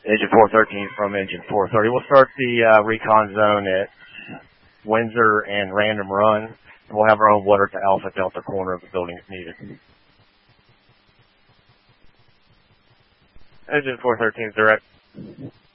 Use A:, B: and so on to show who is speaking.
A: Engine 413 from engine 430. We'll start the recon zone at Windsor and Random Run. And we'll have our own water to Alpha Delta corner of the building if needed. Engine 413 is direct.